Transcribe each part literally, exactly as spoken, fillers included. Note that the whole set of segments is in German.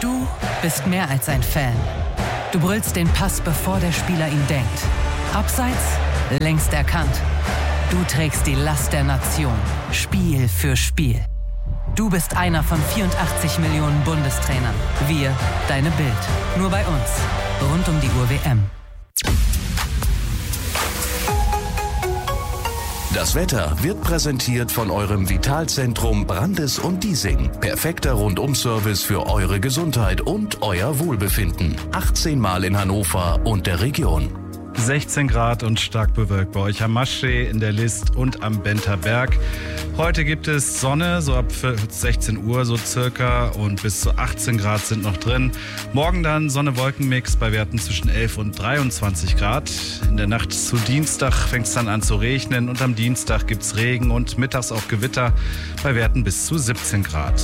Du bist mehr als ein Fan. Du brüllst den Pass, bevor der Spieler ihn denkt. Abseits, längst erkannt. Du trägst die Last der Nation, Spiel für Spiel. Du bist einer von vierundachtzig Millionen Bundestrainern. Wir, deine Bild. Nur bei uns. Rund um die Uhr W M. Das Wetter wird präsentiert von eurem Vitalzentrum Brandes und Diesing. Perfekter Rundum-Service für eure Gesundheit und euer Wohlbefinden. achtzehn Mal in Hannover und der Region. sechzehn Grad und stark bewölkt bei euch am Maschsee, in der List und am Benter Berg. Heute gibt es Sonne, so ab sechzehn Uhr so circa, und bis zu achtzehn Grad sind noch drin. Morgen dann Sonne-Wolken-Mix bei Werten zwischen elf und dreiundzwanzig Grad. In der Nacht zu Dienstag fängt es dann an zu regnen und am Dienstag gibt es Regen und mittags auch Gewitter bei Werten bis zu siebzehn Grad.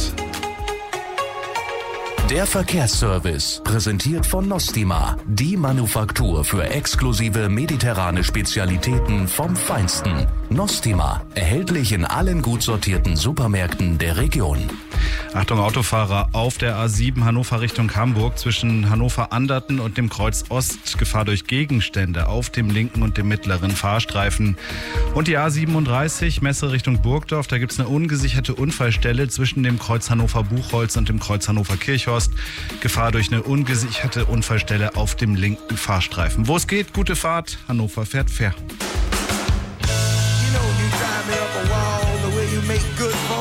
Der Verkehrsservice, präsentiert von Nostima, die Manufaktur für exklusive mediterrane Spezialitäten vom Feinsten. Nostima, erhältlich in allen gut sortierten Supermärkten der Region. Achtung Autofahrer, auf der A sieben Hannover Richtung Hamburg zwischen Hannover-Anderten und dem Kreuz Ost Gefahr durch Gegenstände auf dem linken und dem mittleren Fahrstreifen. Und die A siebenunddreißig Messe Richtung Burgdorf, da gibt es eine ungesicherte Unfallstelle zwischen dem Kreuz Hannover-Buchholz und dem Kreuz Hannover-Kirchhorst. Gefahr durch eine ungesicherte Unfallstelle auf dem linken Fahrstreifen. Wo es geht, gute Fahrt, Hannover fährt fair. You know, you drive me up a wall the way you make good